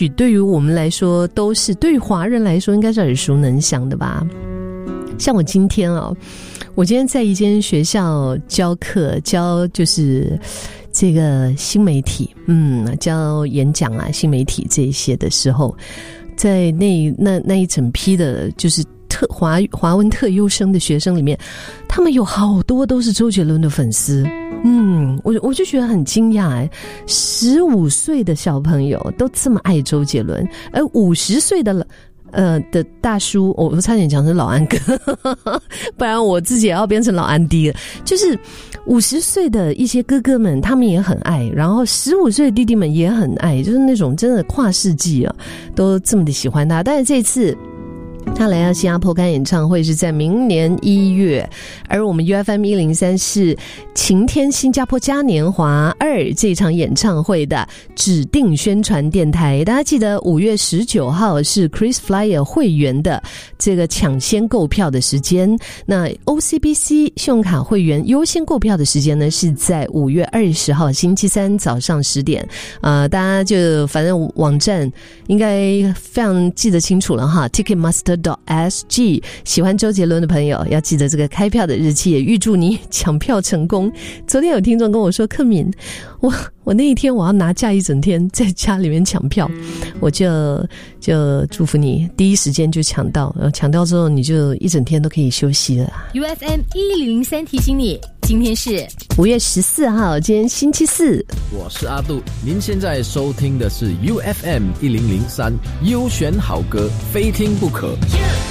对于我们来说都是，对于华人来说应该是耳熟能详的吧。像我今天在一间学校教课，教就是这个新媒体，教演讲啊、新媒体这一些的时候，在那一整批的就是华文特优生的学生里面，他们有好多都是周杰伦的粉丝。我就觉得很惊讶15岁的小朋友都这么爱周杰伦，而50岁的大叔，我差点讲成老安哥不然我自己也要变成老安弟了。就是50岁的一些哥哥们，他们也很爱，然后15岁的弟弟们也很爱，就是那种真的跨世纪都这么的喜欢他。但是这次他来到新加坡开演唱会是在明年1月，而我们 UFM103 是晴天新加坡嘉年华2这场演唱会的指定宣传电台。大家记得5月19号是 Chris Flyer 会员的这个抢先购票的时间，那 OCBC 信用卡会员优先购票的时间呢是在5月20号星期三早上10点。大家就反正网站应该非常记得清楚了哈 Ticketmaster.sg， 喜欢周杰伦的朋友要记得这个开票的日期，也预祝你抢票成功。昨天有听众跟我说，克敏，我那一天我要拿假一整天在家里面抢票，我就祝福你第一时间就抢到，抢到之后你就一整天都可以休息了。 UFM1003 提醒你，今天是 5月14号，今天星期四。 我是阿杜，您现在收听的是 UFM1003 优选好歌，非听不可。